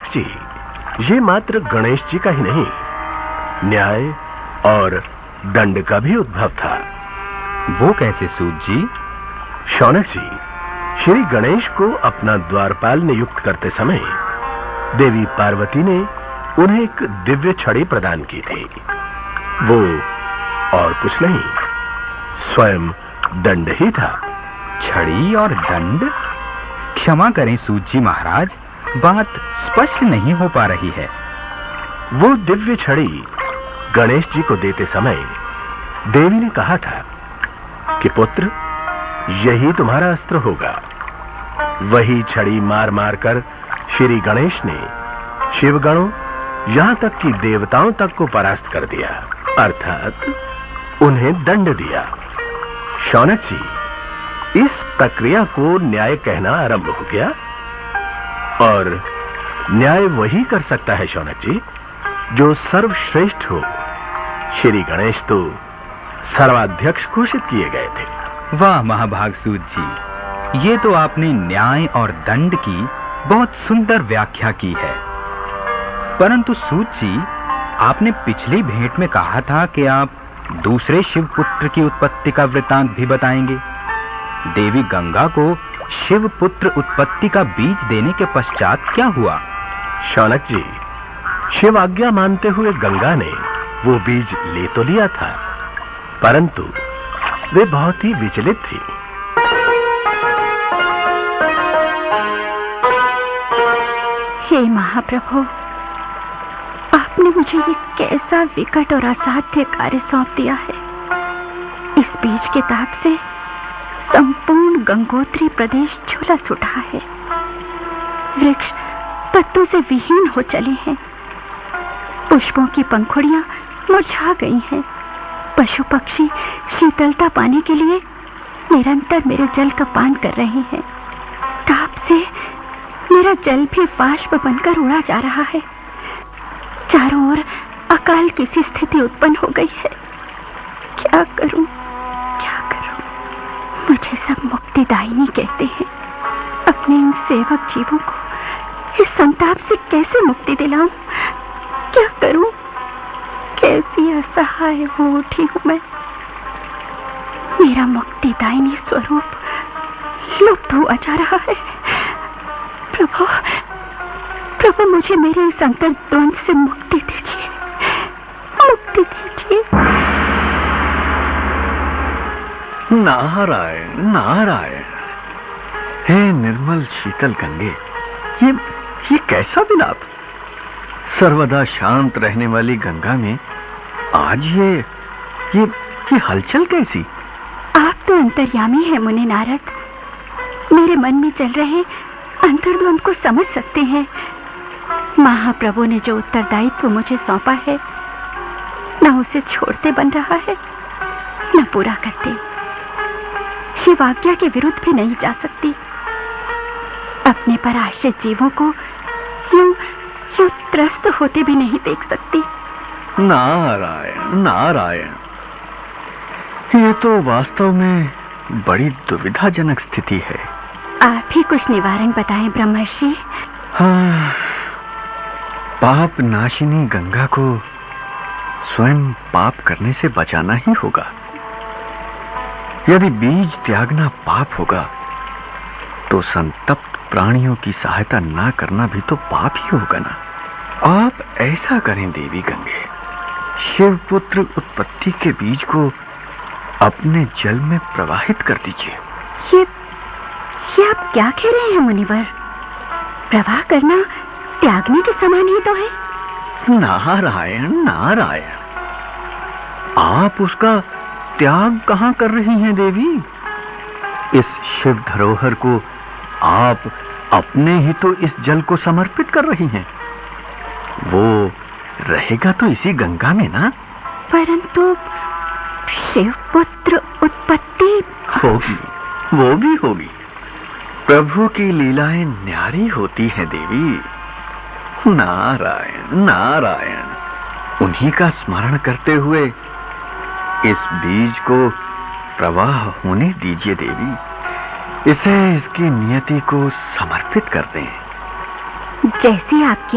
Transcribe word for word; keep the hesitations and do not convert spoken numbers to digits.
जी, ये मात्र गणेश जी का ही नहीं, न्याय और दंड का भी उद्भव था। वो कैसे सूत जी? शौनक जी, श्री गणेश को अपना द्वारपाल नियुक्त करते समय देवी पार्वती ने उन्हें एक दिव्य छड़ी प्रदान की थी। वो और कुछ नहीं, स्वयं दंड ही था। छड़ी और दंड? क्षमा करें सूत जी महाराज, बात स्पष्ट नहीं हो पा रही है। वो दिव्य छड़ी गणेश जी को देते समय देवी ने कहा था कि पुत्र, यही तुम्हारा अस्त्र होगा। वही छड़ी मार मार कर श्री गणेश ने शिवगणों, यहां तक कि देवताओं तक को परास्त कर दिया, अर्थात उन्हें दंड दिया। शौनक जी, इस प्रक्रिया को न्याय कहना आरंभ हो गया। और न्याय वही कर सकता है शौनक जी जो सर्वश्रेष्ठ हो। श्री गणेश तो सर्वाध्यक्ष घोषित किए गए थे। वाह महाभाग सूत जी, ये तो आपने न्याय और दंड की बहुत सुंदर व्याख्या की है। परंतु सूत जी, आपने पिछली भेंट में कहा था कि आप दूसरे शिवपुत्र की उत्पत्ति का वृतांत भी बताएंगे। देवी गंगा को शिवपुत्र उत्पत्ति का बीज देने के पश्चात क्या हुआ? शौनक जी, शिव आज्ञा मानते हुए गंगा ने वो बीज ले तो लिया था, परंतु वे बहुत ही विचलित थी। हे महाप्रभु, आपने मुझे ये कैसा विकट और असाध्य कार्य सौंप दिया है। इस बीज के ताप से संपूर्ण गंगोत्री प्रदेश झुलस उठा है। वृक्ष पत्तों से विहीन हो चले हैं, पुष्पों की पंखुड़ियां मुरझा गई हैं, पशु पक्षी शीतलता पाने के लिए निरंतर मेरे जल का पान कर रहे हैं। ताप से मेरा जल भी बाष्प बनकर उड़ा जा रहा है। चारों ओर अकाल की सी स्थिति उत्पन्न हो गई है। क्या करूं, क्या करूं? मुझे सब मुक्तिदायिनी कहते हैं। अपने इन सेवक जीवों को इस संताप से कैसे मुक्ति दिलाऊं? क्या करूं? कैसी असहाय हो उठी हूं मैं। मेरा मुक्तिदायिनी स्वरूप लुप्त हुआ जा रहा है। प्रभु, प्रभु, मुझे मेरे इस अंतर्द्वंद से मुक्ति दीजिए, मुक्ति दीजिए। नारायण नारायण। हे निर्मल शीतल गंगे, ये ये कैसा विलाप? सर्वदा शांत रहने वाली गंगा में आज ये ये ये हलचल कैसी? आप तो अंतर्यामी हैं मुनि नारद, मेरे मन में चल रहे अंतर्द्वंद को समझ सकते हैं। महाप्रभु ने जो उत्तरदायित्व मुझे सौंपा है, न उसे छोड़ते बन रहा है, न पूरा करते। शिव आज्ञा के विरुद्ध भी नहीं जा सकती। अपने पर आश्रित जीवों को यूं यूं त्रस्त होते भी नहीं देख सकती। नारायण नारायण, ये तो वास्तव में बड़ी दुविधाजनक स्थिति है। आप ही कुछ निवारण बताएं ब्रह्मर्षि। हाँ, पाप नाशिनी गंगा को स्वयं पाप करने से बचाना ही होगा। यदि बीज त्यागना पाप होगा तो संतप्त प्राणियों की सहायता ना करना भी तो पाप ही होगा ना। आप ऐसा करें देवी गंगे, शिवपुत्र उत्पत्ति के बीज को अपने जल में प्रवाहित कर दीजिए। ये ये आप क्या कह रहे हैं मुनिवर? प्रवाह करना त्यागने के समान ही तो है। नारायण नारायण, आप उसका त्याग कहां कर रही हैं देवी? इस शिव धरोहर को आप अपने ही तो इस जल को समर्पित कर रही हैं। वो रहेगा तो इसी गंगा में ना। परंतु शिवपुत्र उत्पत्ति होगी, वो भी होगी। प्रभु की लीलाएं न्यारी होती हैं देवी। नारायण नारायण, उन्हीं का स्मरण करते हुए इस बीज को प्रवाह होने दीजिए देवी। इसे इसकी नियति को समर्पित कर दें। जैसी आपकी